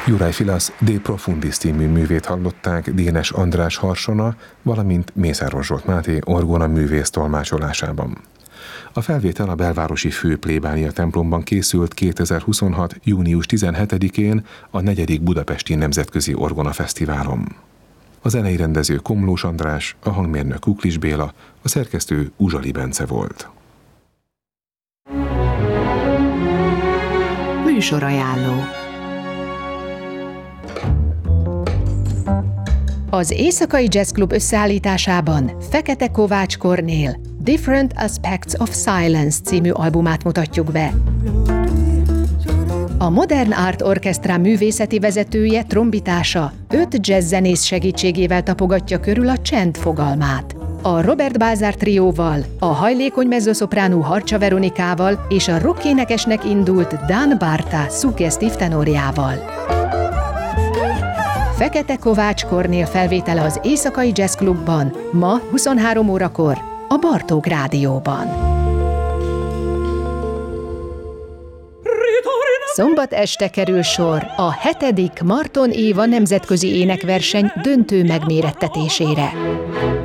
Juraj Filas De Profundis című művét hallották Dénes András harsona, valamint Mészáros Zsolt Máté orgona művész tolmácsolásában. A felvétel a belvárosi főplébánia templomban készült 2026. június 17-én a 4. Budapesti Nemzetközi Orgona Fesztiválon. A zenei rendező Komlós András, a hangmérnök Kuklis Béla, a szerkesztő Uzsali Bence volt. Műsorajánló. Az Éjszakai Jazz Klub összeállításában Fekete Kovács Kornél Different Aspects of Silence című albumát mutatjuk be. A Modern Art Orchestra művészeti vezetője trombitása 5 jazzzenész segítségével tapogatja körül a csend fogalmát. A Robert Balzar trióval, a hajlékony mezzoszopránú Harcsa Veronikával és a rockénekesnek indult Dan Barta szuggesztív tenorjával. Fekete Kovács Kornél felvétele az Éjszakai Jazz Klubban, ma 23 órakor a Bartók Rádióban. Szombat este kerül sor a 7. Marton Éva nemzetközi énekverseny döntő megmérettetésére.